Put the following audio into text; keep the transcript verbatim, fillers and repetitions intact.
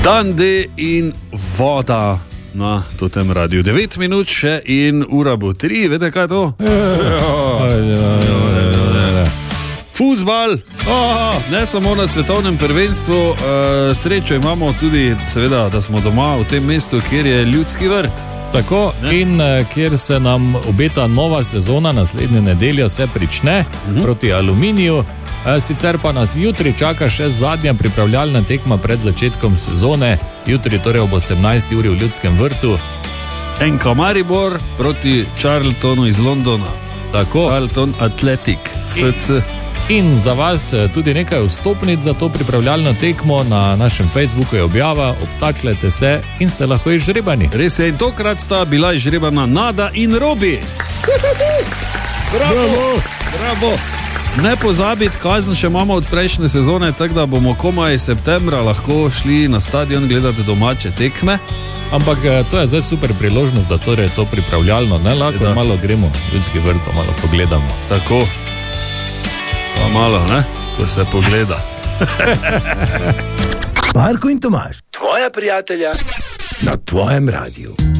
Dan D in voda na tem radiju. devet minut še in ura bo tri, veste kaj je to? Fuzbal, ne samo na svetovnem prvenstvu, srečo imamo tudi, seveda, da smo doma v tem mestu, kjer je Ljudski vrt. Tako, ne? In kjer se nam obeta nova sezona, naslednje nedeljo se prične uh-huh. proti Aluminiju. Sicer pa nas jutri čaka še zadnja pripravljalna tekma pred začetkom sezone. Jutri torej ob osemnajsti uri v Ljudskem vrtu. N K Maribor proti Charltonu iz Londona. Tako. Charlton Athletic, F C. In za vas tudi nekaj vstopnic za to pripravljalno tekmo. Na našem Facebooku je objava, obtačljajte se in ste lahko izžrebani. Res je, in tokrat sta bila izžrebana Nada in Robi. Bravo, bravo. Ne pozabiti, kazen še imamo od prejšnje sezone, tako da bomo komaj septembra lahko šli na stadion gledati domače tekme. Ampak to je zdaj super priložnost, da torej to pripravljalno, ne lahko malo gremo v Ljudski vrt, pa malo pogledamo. Tako. Pa malo, ne? Ko se pogleda. Marko in Tomaž, tvoja prijatelja na tvojem radiju.